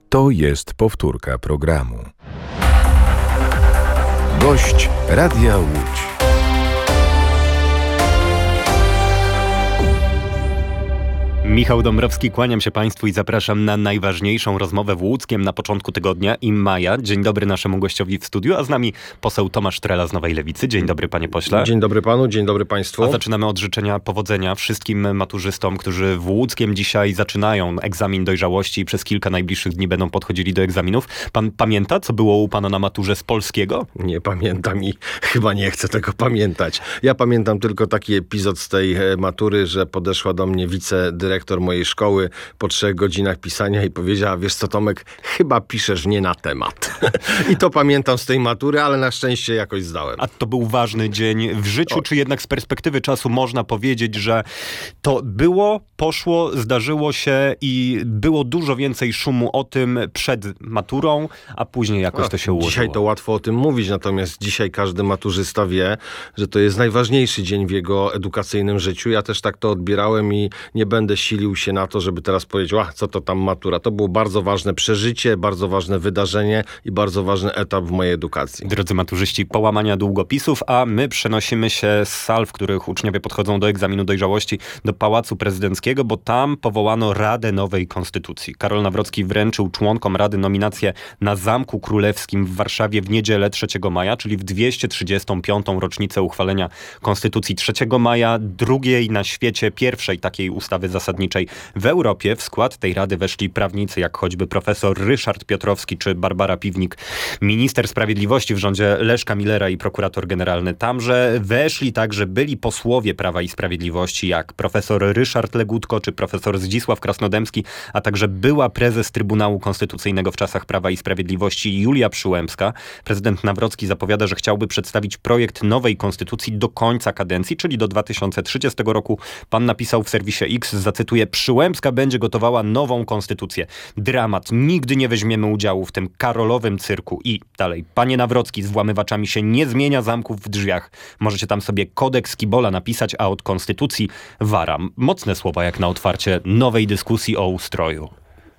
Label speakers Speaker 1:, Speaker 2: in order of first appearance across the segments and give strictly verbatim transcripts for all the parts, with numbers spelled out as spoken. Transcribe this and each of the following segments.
Speaker 1: To jest powtórka programu. Gość Radia Łódź.
Speaker 2: Michał Dąbrowski, kłaniam się Państwu i zapraszam na najważniejszą rozmowę w Łódzkiem na początku tygodnia i maja. Dzień dobry naszemu gościowi w studiu, a z nami poseł Tomasz Trela z Nowej Lewicy. Dzień dobry, panie pośle.
Speaker 3: Dzień dobry panu, dzień dobry państwu.
Speaker 2: A zaczynamy od życzenia powodzenia wszystkim maturzystom, którzy w Łódzkiem dzisiaj zaczynają egzamin dojrzałości i przez kilka najbliższych dni będą podchodzili do egzaminów. Pan pamięta, co było u pana na maturze z polskiego?
Speaker 3: Nie pamiętam i chyba nie chcę tego pamiętać. Ja pamiętam tylko taki epizod z tej matury, że podeszła do mnie wicedyrektor mojej szkoły po trzech godzinach pisania i powiedziała: wiesz co, Tomek, chyba piszesz nie na temat. I to pamiętam z tej matury, ale na szczęście jakoś zdałem.
Speaker 2: A to był ważny dzień w życiu, o. czy jednak z perspektywy czasu można powiedzieć, że to było, poszło, zdarzyło się i było dużo więcej szumu o tym przed maturą, a później jakoś a, to się ułożyło?
Speaker 3: Dzisiaj to łatwo o tym mówić, natomiast dzisiaj każdy maturzysta wie, że to jest najważniejszy dzień w jego edukacyjnym życiu. Ja też tak to odbierałem i nie będę silił się na to, żeby teraz powiedzieć: a co to tam matura. To było bardzo ważne przeżycie, bardzo ważne wydarzenie i bardzo ważny etap w mojej edukacji.
Speaker 2: Drodzy maturzyści, połamania długopisów, a my przenosimy się z sal, w których uczniowie podchodzą do egzaminu dojrzałości, do Pałacu Prezydenckiego, bo tam powołano Radę Nowej Konstytucji. Karol Nawrocki wręczył członkom Rady nominację na Zamku Królewskim w Warszawie w niedzielę trzeciego maja, czyli w dwieście trzydziestą piątą rocznicę uchwalenia Konstytucji trzeciego maja, drugiej na świecie, pierwszej takiej ustawy zasadniczej w Europie. W skład tej rady weszli prawnicy, jak choćby profesor Ryszard Piotrowski czy Barbara Piwnik, minister sprawiedliwości w rządzie Leszka Millera i prokurator generalny tamże. Weszli także byli posłowie Prawa i Sprawiedliwości, jak profesor Ryszard Legutko czy profesor Zdzisław Krasnodębski, a także była prezes Trybunału Konstytucyjnego w czasach Prawa i Sprawiedliwości Julia Przyłębska. Prezydent Nawrocki zapowiada, że chciałby przedstawić projekt nowej konstytucji do końca kadencji, czyli do dwa tysiące trzydziestego roku. Pan napisał w serwisie X, zacytuję: Przyłębska będzie gotowała nową konstytucję. Dramat. Nigdy nie weźmiemy udziału w tym karolowym cyrku. I dalej. Panie Nawrocki, z włamywaczami się nie zmienia zamków w drzwiach. Możecie tam sobie kodeks Kibola napisać, a od konstytucji wara. Mocne słowa jak na otwarcie nowej dyskusji o ustroju.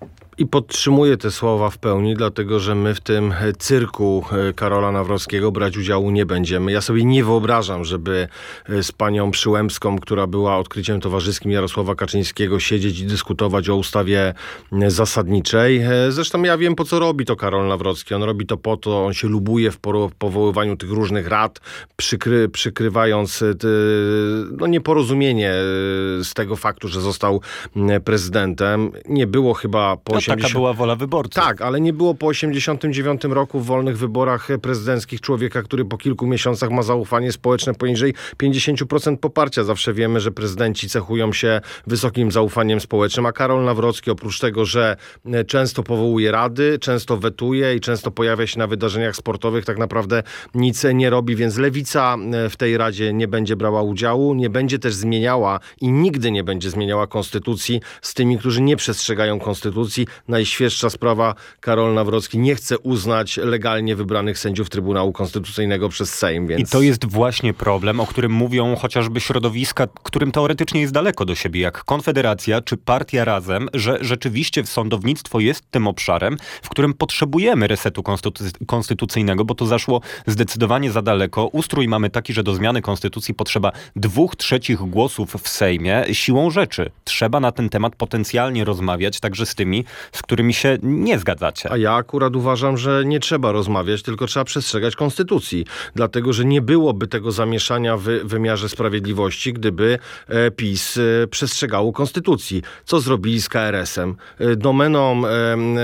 Speaker 3: I podtrzymuję te słowa w pełni, dlatego że my w tym cyrku Karola Nawrockiego brać udziału nie będziemy. Ja sobie nie wyobrażam, żeby z panią Przyłębską, która była odkryciem towarzyskim Jarosława Kaczyńskiego, siedzieć i dyskutować o ustawie zasadniczej. Zresztą ja wiem, po co robi to Karol Nawrocki. On robi to po to, on się lubuje w powoływaniu tych różnych rad, przykry, przykrywając te, no, nieporozumienie z tego faktu, że został prezydentem. Nie było chyba po
Speaker 2: No, taka była wola wyborców.
Speaker 3: Tak, ale nie było po osiemdziesiątym dziewiątym roku w wolnych wyborach prezydenckich człowieka, który po kilku miesiącach ma zaufanie społeczne poniżej pięćdziesiąt procent poparcia. Zawsze wiemy, że prezydenci cechują się wysokim zaufaniem społecznym, a Karol Nawrocki oprócz tego, że często powołuje rady, często wetuje i często pojawia się na wydarzeniach sportowych, tak naprawdę nic nie robi, więc Lewica w tej Radzie nie będzie brała udziału, nie będzie też zmieniała i nigdy nie będzie zmieniała konstytucji z tymi, którzy nie przestrzegają konstytucji. Najświeższa sprawa: Karol Nawrocki nie chce uznać legalnie wybranych sędziów Trybunału Konstytucyjnego przez Sejm. Więc...
Speaker 2: I to jest właśnie problem, o którym mówią chociażby środowiska, którym teoretycznie jest daleko do siebie, jak Konfederacja czy Partia Razem, że rzeczywiście sądownictwo jest tym obszarem, w którym potrzebujemy resetu konstytuc- konstytucyjnego, bo to zaszło zdecydowanie za daleko. Ustrój mamy taki, że do zmiany konstytucji potrzeba dwóch trzecich głosów w Sejmie. Siłą rzeczy trzeba na ten temat potencjalnie rozmawiać także z tymi, z którymi się nie zgadzacie.
Speaker 3: A ja akurat uważam, że nie trzeba rozmawiać, tylko trzeba przestrzegać konstytucji. Dlatego, że nie byłoby tego zamieszania w wymiarze sprawiedliwości, gdyby e, PiS e, przestrzegało konstytucji. Co zrobili z K R S-em? E, domeną e,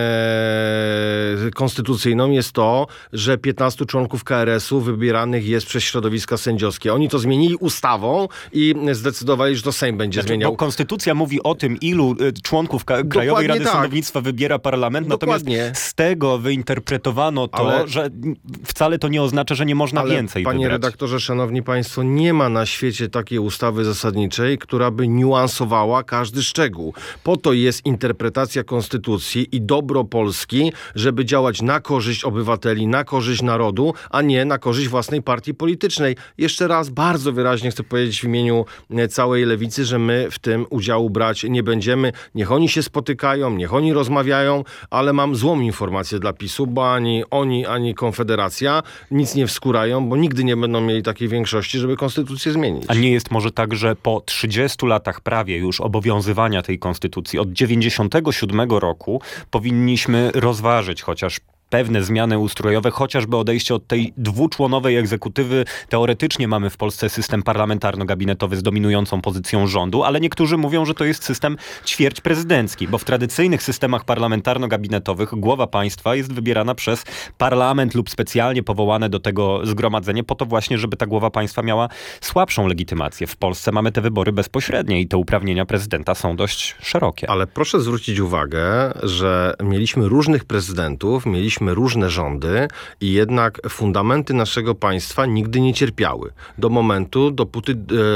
Speaker 3: e, konstytucyjną jest to, że piętnastu członków K R S-u wybieranych jest przez środowiska sędziowskie. Oni to zmienili ustawą i zdecydowali, że to Sejm będzie
Speaker 2: znaczy,
Speaker 3: zmieniał.
Speaker 2: Bo konstytucja mówi o tym, ilu y, członków Ka- Krajowej Rady tak. Sądownictwa wybiera parlament,
Speaker 3: Dokładnie.
Speaker 2: Natomiast z tego wyinterpretowano to, ale, że wcale to nie oznacza, że nie można
Speaker 3: ale,
Speaker 2: więcej
Speaker 3: panie
Speaker 2: wybrać.
Speaker 3: redaktorze, szanowni państwo, nie ma na świecie takiej ustawy zasadniczej, która by niuansowała każdy szczegół. Po to jest interpretacja konstytucji i dobro Polski, żeby działać na korzyść obywateli, na korzyść narodu, a nie na korzyść własnej partii politycznej. Jeszcze raz bardzo wyraźnie chcę powiedzieć w imieniu całej Lewicy, że my w tym udziału brać nie będziemy. Niech oni się spotykają, niech oni rozmawiają, ale mam złą informację dla PiSu, bo ani oni, ani Konfederacja nic nie wskórają, bo nigdy nie będą mieli takiej większości, żeby konstytucję zmienić.
Speaker 2: A nie jest może tak, że po trzydziestu latach prawie już obowiązywania tej konstytucji od dziewięćdziesiątego siódmego roku powinniśmy rozważyć chociaż pewne zmiany ustrojowe, chociażby odejście od tej dwuczłonowej egzekutywy. Teoretycznie mamy w Polsce system parlamentarno-gabinetowy z dominującą pozycją rządu, ale niektórzy mówią, że to jest system ćwierć prezydencki, bo w tradycyjnych systemach parlamentarno-gabinetowych głowa państwa jest wybierana przez parlament lub specjalnie powołane do tego zgromadzenie po to właśnie, żeby ta głowa państwa miała słabszą legitymację. W Polsce mamy te wybory bezpośrednie i te uprawnienia prezydenta są dość szerokie.
Speaker 3: Ale proszę zwrócić uwagę, że mieliśmy różnych prezydentów, mieliśmy różne rządy i jednak fundamenty naszego państwa nigdy nie cierpiały. Do momentu, dopóty,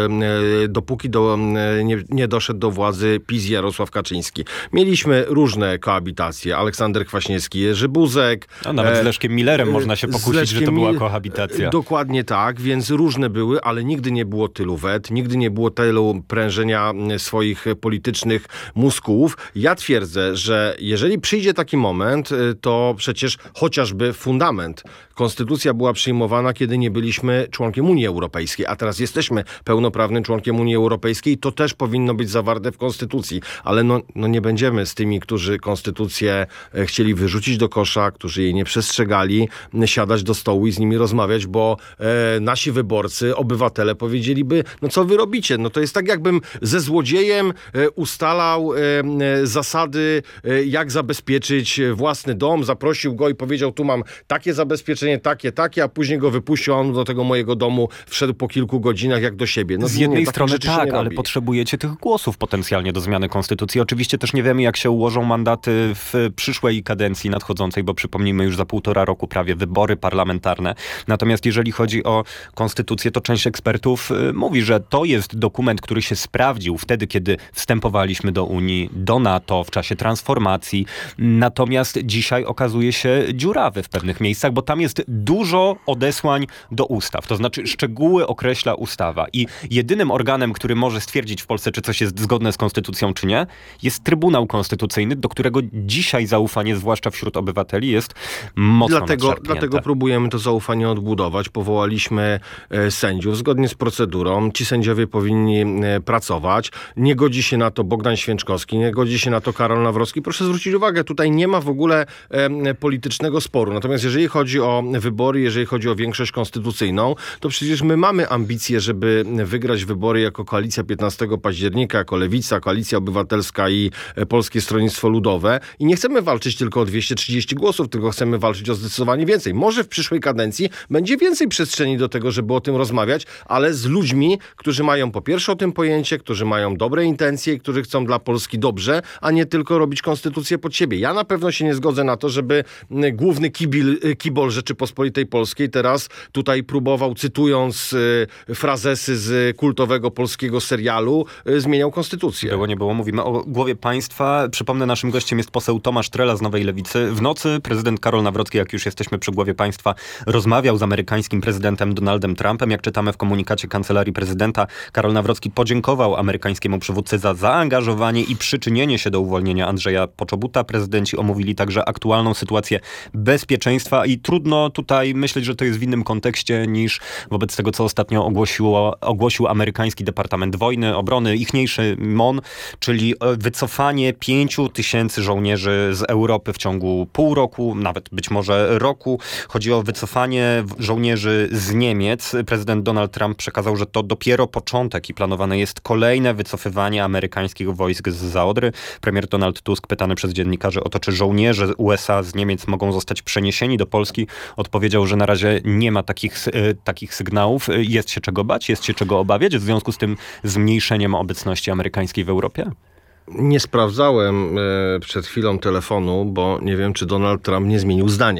Speaker 3: e, dopóki do, e, nie, nie doszedł do władzy PiS i Jarosław Kaczyński. Mieliśmy różne koabitacje. Aleksander Kwaśniewski, Jerzy Buzek.
Speaker 2: A nawet
Speaker 3: e,
Speaker 2: z Leszkiem Millerem można się pokusić, że to była kohabitacja.
Speaker 3: Dokładnie tak, więc różne były, ale nigdy nie było tylu wet, nigdy nie było tylu prężenia swoich politycznych muskułów. Ja twierdzę, że jeżeli przyjdzie taki moment, to przecież chociażby fundament. Konstytucja była przyjmowana, kiedy nie byliśmy członkiem Unii Europejskiej, a teraz jesteśmy pełnoprawnym członkiem Unii Europejskiej. To też powinno być zawarte w Konstytucji. Ale no, no nie będziemy z tymi, którzy Konstytucję chcieli wyrzucić do kosza, którzy jej nie przestrzegali, siadać do stołu i z nimi rozmawiać, bo e, nasi wyborcy, obywatele powiedzieliby, no co wy robicie? No to jest tak, jakbym ze złodziejem e, ustalał e, e, zasady, e, jak zabezpieczyć własny dom, zaprosił go i powiedział, tu mam takie zabezpieczenie, takie, takie, a później go wypuścił, a on do tego mojego domu wszedł po kilku godzinach jak do siebie. No,
Speaker 2: z jednej
Speaker 3: nie,
Speaker 2: strony tak, ale potrzebujecie tych głosów potencjalnie do zmiany konstytucji. Oczywiście też nie wiemy, jak się ułożą mandaty w przyszłej kadencji nadchodzącej, bo przypomnijmy, już za półtora roku prawie wybory parlamentarne. Natomiast jeżeli chodzi o konstytucję, to część ekspertów y, mówi, że to jest dokument, który się sprawdził wtedy, kiedy wstępowaliśmy do Unii, do NATO, w czasie transformacji. Natomiast dzisiaj okazuje się dziurawy w pewnych miejscach, bo tam jest dużo odesłań do ustaw. To znaczy szczegóły określa ustawa i jedynym organem, który może stwierdzić w Polsce, czy coś jest zgodne z konstytucją, czy nie, jest Trybunał Konstytucyjny, do którego dzisiaj zaufanie, zwłaszcza wśród obywateli, jest mocno
Speaker 3: Dlatego, dlatego próbujemy to zaufanie odbudować. Powołaliśmy e, sędziów zgodnie z procedurą. Ci sędziowie powinni e, pracować. Nie godzi się na to Bogdan Święczkowski, nie godzi się na to Karol Nawrocki. Proszę zwrócić uwagę, tutaj nie ma w ogóle e, politycznego sporu. Natomiast jeżeli chodzi o wybory, jeżeli chodzi o większość konstytucyjną, to przecież my mamy ambicje, żeby wygrać wybory jako koalicja piętnastego października, jako Lewica, Koalicja Obywatelska i Polskie Stronnictwo Ludowe. I nie chcemy walczyć tylko o dwieście trzydzieści głosów, tylko chcemy walczyć o zdecydowanie więcej. Może w przyszłej kadencji będzie więcej przestrzeni do tego, żeby o tym rozmawiać, ale z ludźmi, którzy mają po pierwsze o tym pojęcie, którzy mają dobre intencje i którzy chcą dla Polski dobrze, a nie tylko robić konstytucję pod siebie. Ja na pewno się nie zgodzę na to, żeby główny kibil, kibol Rzeczypospolitej Polskiej teraz tutaj próbował, cytując y, frazesy z kultowego polskiego serialu, y, zmieniał konstytucję.
Speaker 2: Było, nie było. Mówimy o głowie państwa. Przypomnę, naszym gościem jest poseł Tomasz Trela z Nowej Lewicy. W nocy prezydent Karol Nawrocki, jak już jesteśmy przy głowie państwa, rozmawiał z amerykańskim prezydentem Donaldem Trumpem. Jak czytamy w komunikacie Kancelarii Prezydenta, Karol Nawrocki podziękował amerykańskiemu przywódcy za zaangażowanie i przyczynienie się do uwolnienia Andrzeja Poczobuta. Prezydenci omówili także aktualną sytuację bezpieczeństwa i trudno tutaj myśleć, że to jest w innym kontekście niż wobec tego, co ostatnio ogłosiło, ogłosił amerykański Departament Wojny, Obrony, ichniejszy M O N, czyli wycofanie pięciu tysięcy żołnierzy z Europy w ciągu pół roku, nawet być może roku. Chodzi o wycofanie żołnierzy z Niemiec. Prezydent Donald Trump przekazał, że to dopiero początek i planowane jest kolejne wycofywanie amerykańskich wojsk z Zaodry. Premier Donald Tusk, pytany przez dziennikarzy o to, czy żołnierze U S A z Niemiec mogą zostać przeniesieni do Polski, odpowiedział, że na razie nie ma takich, takich sygnałów. Jest się czego bać? Jest się czego obawiać w związku z tym zmniejszeniem obecności amerykańskiej w Europie?
Speaker 3: Nie sprawdzałem e, przed chwilą telefonu, bo nie wiem, czy Donald Trump nie zmienił zdania.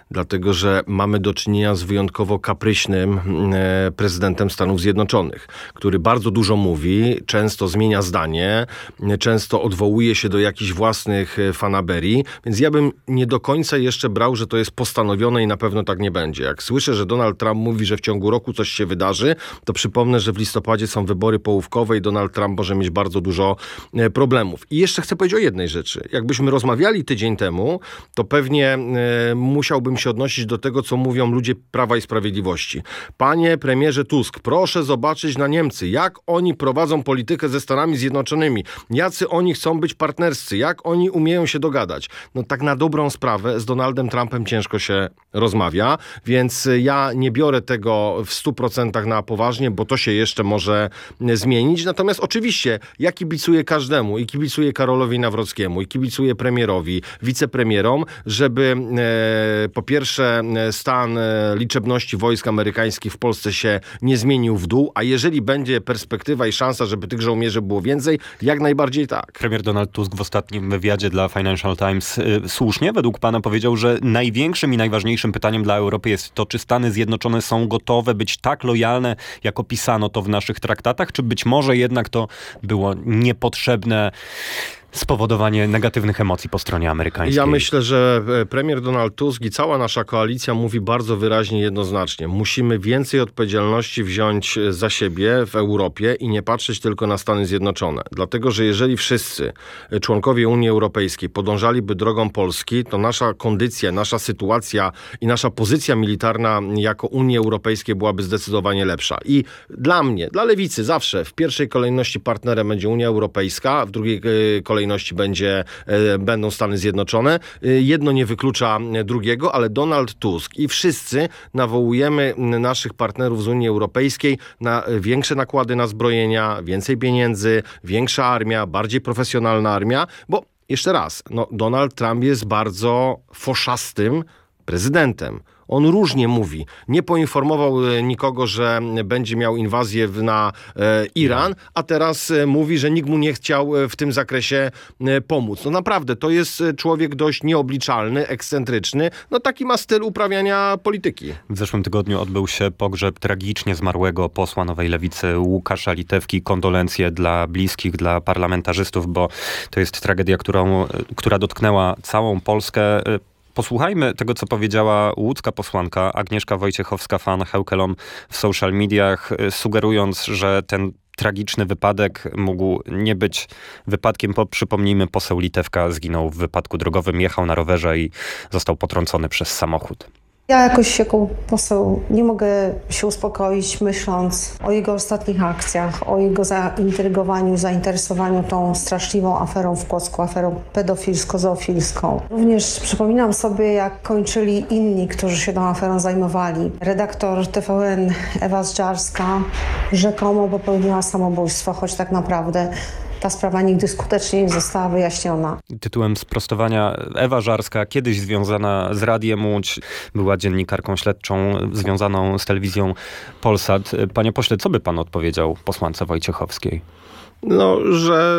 Speaker 3: dlatego że mamy do czynienia z wyjątkowo kapryśnym e, prezydentem Stanów Zjednoczonych, który bardzo dużo mówi, często zmienia zdanie, e, często odwołuje się do jakichś własnych e, fanaberii, więc ja bym nie do końca jeszcze brał, że to jest postanowione i na pewno tak nie będzie. Jak słyszę, że Donald Trump mówi, że w ciągu roku coś się wydarzy, to przypomnę, że w listopadzie są wybory połówkowe i Donald Trump może mieć bardzo dużo e, problemów. I jeszcze chcę powiedzieć o jednej rzeczy. Jakbyśmy rozmawiali tydzień temu, to pewnie e, musiałbym się odnosić do tego, co mówią ludzie Prawa i Sprawiedliwości. Panie premierze Tusk, proszę zobaczyć na Niemcy, jak oni prowadzą politykę ze Stanami Zjednoczonymi, jacy oni chcą być partnerscy, jak oni umieją się dogadać. No tak na dobrą sprawę z Donaldem Trumpem ciężko się rozmawia, więc ja nie biorę tego w stu procentach na poważnie, bo to się jeszcze może zmienić. Natomiast oczywiście ja kibicuję każdemu i kibicuję Karolowi Nawrockiemu i kibicuję premierowi, wicepremierom, żeby e, po pierwsze stan e, liczebności wojsk amerykańskich w Polsce się nie zmienił w dół, a jeżeli będzie perspektywa i szansa, żeby tych żołnierzy było więcej, jak najbardziej tak.
Speaker 2: Premier Donald Tusk w ostatnim wywiadzie dla Financial Times y, słusznie według pana powiedział, że największym i najważniejszym pytaniem dla Europy jest to, czy Stany Zjednoczone są gotowe być tak lojalne, jak opisano to w naszych traktatach, czy być może jednak to było niepotrzebne spowodowanie negatywnych emocji po stronie amerykańskiej.
Speaker 3: Ja myślę, że premier Donald Tusk i cała nasza koalicja mówi bardzo wyraźnie, jednoznacznie. Musimy więcej odpowiedzialności wziąć za siebie w Europie i nie patrzeć tylko na Stany Zjednoczone. Dlatego, że jeżeli wszyscy członkowie Unii Europejskiej podążaliby drogą Polski, to nasza kondycja, nasza sytuacja i nasza pozycja militarna jako Unii Europejskiej byłaby zdecydowanie lepsza. I dla mnie, dla lewicy zawsze w pierwszej kolejności partnerem będzie Unia Europejska, w drugiej kolejności będzie, będą Stany Zjednoczone. Jedno nie wyklucza drugiego, ale Donald Tusk i wszyscy nawołujemy naszych partnerów z Unii Europejskiej na większe nakłady na zbrojenia, więcej pieniędzy, większa armia, bardziej profesjonalna armia, bo jeszcze raz, no, Donald Trump jest bardzo foszastym prezydentem. On różnie mówi. Nie poinformował nikogo, że będzie miał inwazję na e, Iran, a teraz e, mówi, że nikt mu nie chciał w tym zakresie e, pomóc. No naprawdę, to jest człowiek dość nieobliczalny, ekscentryczny. No taki ma styl uprawiania polityki.
Speaker 2: W zeszłym tygodniu odbył się pogrzeb tragicznie zmarłego posła Nowej Lewicy Łukasza Litewki. Kondolencje dla bliskich, dla parlamentarzystów, bo to jest tragedia, którą, która dotknęła całą Polskę. Posłuchajmy tego, co powiedziała łódzka posłanka Agnieszka Wojciechowska-Fan Heukelom w social mediach, sugerując, że ten tragiczny wypadek mógł nie być wypadkiem, bo przypomnijmy, poseł Litewka zginął w wypadku drogowym, jechał na rowerze i został potrącony przez samochód.
Speaker 4: Ja jakoś jako poseł nie mogę się uspokoić, myśląc o jego ostatnich akcjach, o jego zaintrygowaniu, zainteresowaniu tą straszliwą aferą w Kłodzku, aferą pedofilsko-zoofilską. Również przypominam sobie, jak kończyli inni, którzy się tą aferą zajmowali. Redaktor T V N Ewa Żdżarska rzekomo popełniła samobójstwo, choć tak naprawdę ta sprawa nigdy skutecznie nie została wyjaśniona.
Speaker 2: Tytułem sprostowania: Ewa Żarska, kiedyś związana z Radiem Łódź, była dziennikarką śledczą związaną z telewizją Polsat. Panie pośle, co by pan odpowiedział posłance Wojciechowskiej?
Speaker 3: No, że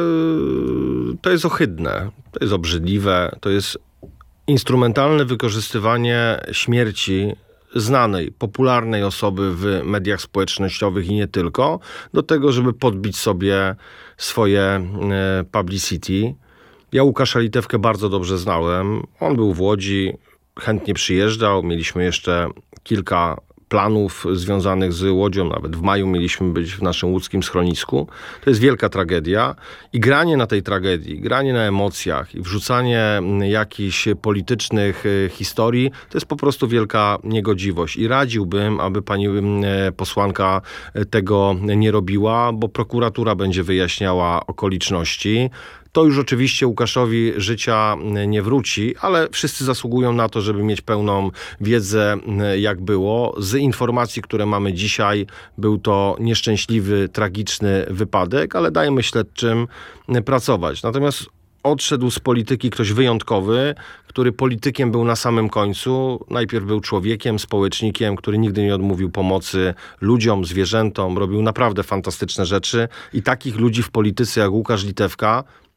Speaker 3: to jest ohydne, to jest obrzydliwe, to jest instrumentalne wykorzystywanie śmierci znanej, popularnej osoby w mediach społecznościowych i nie tylko, do tego, żeby podbić sobie swoje publicity. Ja Łukasza Litewkę bardzo dobrze znałem. On był w Łodzi, chętnie przyjeżdżał. Mieliśmy jeszcze kilka planów związanych z Łodzią. Nawet w maju mieliśmy być w naszym łódzkim schronisku. To jest wielka tragedia i granie na tej tragedii, granie na emocjach i wrzucanie jakichś politycznych historii, to jest po prostu wielka niegodziwość. I radziłbym, aby pani posłanka tego nie robiła, bo prokuratura będzie wyjaśniała okoliczności. To już oczywiście Łukaszowi życia nie wróci, ale wszyscy zasługują na to, żeby mieć pełną wiedzę, jak było. Z informacji, które mamy dzisiaj, był to nieszczęśliwy, tragiczny wypadek, ale dajmy śledczym pracować. Natomiast odszedł z polityki ktoś wyjątkowy, który politykiem był na samym końcu. Najpierw był człowiekiem, społecznikiem, który nigdy nie odmówił pomocy ludziom, zwierzętom. Robił naprawdę fantastyczne rzeczy i takich ludzi w polityce jak Łukasz Litewka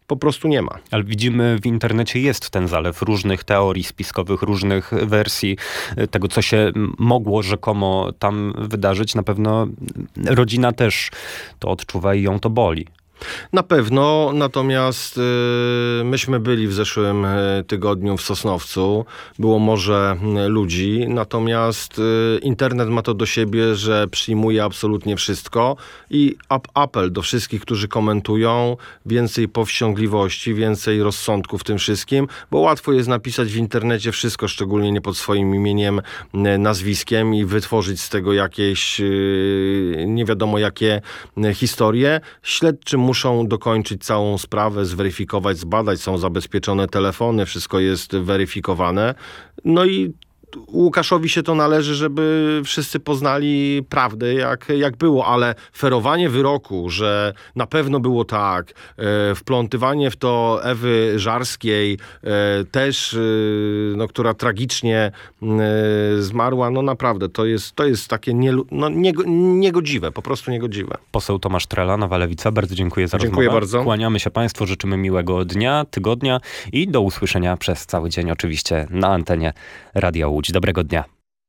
Speaker 3: po prostu nie ma.
Speaker 2: Ale widzimy, w internecie jest ten zalew różnych teorii spiskowych, różnych wersji tego, co się mogło rzekomo tam wydarzyć. Na pewno rodzina też to odczuwa i ją to boli.
Speaker 3: Na pewno, natomiast y, myśmy byli w zeszłym y, tygodniu w Sosnowcu, było morze y, ludzi, natomiast y, internet ma to do siebie, że przyjmuje absolutnie wszystko i ap- apel do wszystkich, którzy komentują, więcej powściągliwości, więcej rozsądku w tym wszystkim, bo łatwo jest napisać w internecie wszystko, szczególnie nie pod swoim imieniem, y, nazwiskiem i wytworzyć z tego jakieś y, nie wiadomo jakie y, historie. Śledczy muszą dokończyć całą sprawę, zweryfikować, zbadać, są zabezpieczone telefony, wszystko jest weryfikowane. No i Łukaszowi się to należy, żeby wszyscy poznali prawdę, jak, jak było, ale ferowanie wyroku, że na pewno było tak, e, wplątywanie w to Ewy Żarskiej, e, też, e, no, która tragicznie e, zmarła, no naprawdę, to jest, to jest takie nie, no, niego, niegodziwe, po prostu niegodziwe.
Speaker 2: Poseł Tomasz Trela, Nowa Lewica, bardzo dziękuję za
Speaker 3: Dziękuję
Speaker 2: rozmowę.
Speaker 3: bardzo.
Speaker 2: Kłaniamy się Państwu, życzymy miłego dnia, tygodnia i do usłyszenia przez cały dzień oczywiście na antenie Radia Łódź. Dobrego dnia.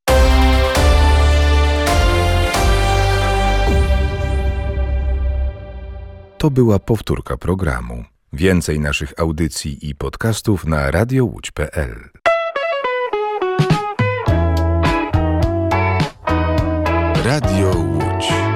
Speaker 1: To była powtórka programu. Więcej naszych audycji i podcastów na radiowódź kropka pe el. Radio Łódź.